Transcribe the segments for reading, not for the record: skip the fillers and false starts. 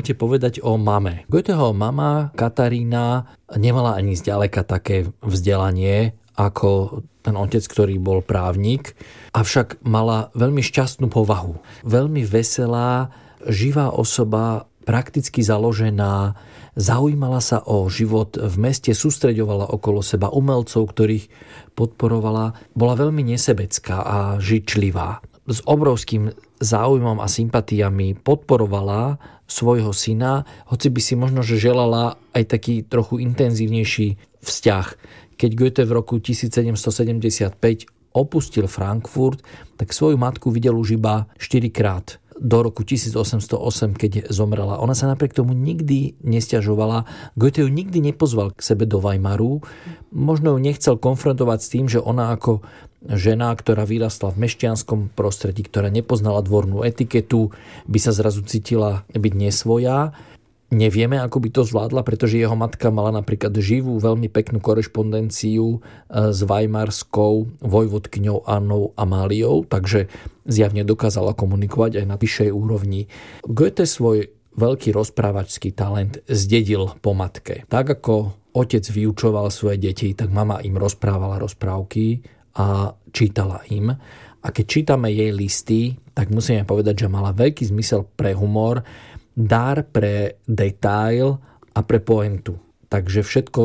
Goethe povedať o mame? Goetheho mama Katarína nemala ani zďaleka také vzdelanie ako ten otec, ktorý bol právnik, avšak mala veľmi šťastnú povahu. Veľmi veselá, živá osoba, prakticky založená, zaujímala sa o život v meste, sústreďovala okolo seba umelcov, ktorých podporovala, bola veľmi nesebecká a žičlivá. S obrovským záujmom a sympatiami podporovala svojho syna, hoci by si možno že želala aj taký trochu intenzívnejší vzťah. Keď Goethe v roku 1775 opustil Frankfurt, tak svoju matku videl už iba 4-krát. Do roku 1808, keď zomrela. Ona sa napriek tomu nikdy nesťažovala. Goethe ju nikdy nepozval k sebe do Weimaru. Možno ju nechcel konfrontovať s tým, že ona ako žena, ktorá vyrastla v mešťanskom prostredí, ktorá nepoznala dvornú etiketu, by sa zrazu cítila byť nesvojá. Nevieme, ako by to zvládla, pretože jeho matka mala napríklad živú, veľmi peknú korešpondenciu s weimarskou vojvodkyňou Annou Amáliou, takže zjavne dokázala komunikovať aj na vyššej úrovni. Goethe svoj veľký rozprávačský talent zdedil po matke. Tak ako otec vyučoval svoje deti, tak mama im rozprávala rozprávky a čítala im. A keď čítame jej listy, tak musíme povedať, že mala veľký zmysel pre humor, dar pre detail a pre pointu. Takže všetko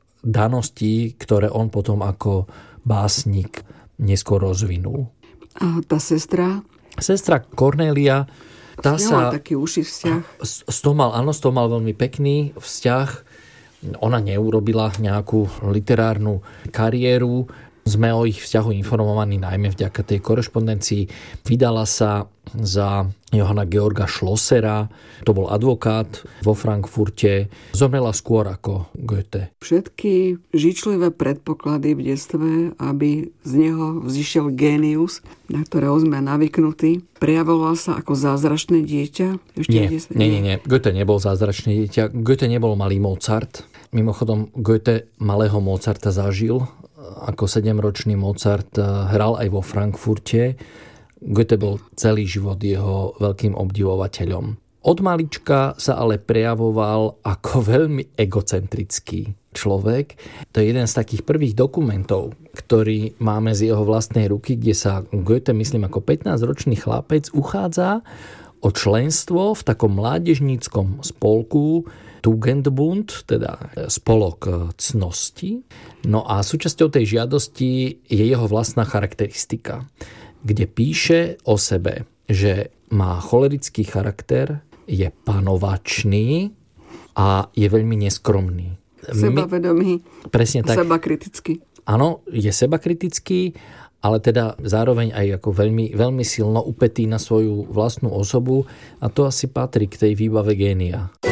danosti, ktoré on potom ako básnik neskôr rozvinul. A tá sestra? Sestra Cornélia, tá sa... taký uší vzťah. S tou mal veľmi pekný vzťah. Ona neurobila nejakú literárnu kariéru. Sme o ich vzťahu informovaní najmä vďaka tej korešpondencii. Vydala sa za Johanna Georga Schlossera, to bol advokát vo Frankfurte. Zomrela skôr ako Goethe. Všetky žičlivé predpoklady v detstve, aby z neho vzýšiel génius, na ktorého sme navyknutí, prejavoval sa ako zázračné dieťa? Nie. Goethe nebol zázračné dieťa. Goethe nebol malý Mozart. Mimochodom, Goethe malého Mozarta zažil. Ako 7-ročný Mozart hral aj vo Frankfurte. Goethe bol celý život jeho veľkým obdivovateľom. Od malička sa ale prejavoval ako veľmi egocentrický človek. To je jeden z takých prvých dokumentov, ktorý máme z jeho vlastnej ruky, kde sa Goethe, myslím ako 15-ročný chlapec, uchádza o členstvo v takom mládežníckom spolku Tugendbund, teda spolok cnosti. No a súčasťou tej žiadosti je jeho vlastná charakteristika, kde píše o sebe, že má cholerický charakter, je panovačný a je veľmi neskromný. Sebavedomý, presne tak. sebakritický. Áno, je sebakritický, ale teda zároveň aj ako veľmi, veľmi silno upetý na svoju vlastnú osobu a to asi patrí k tej výbave génia.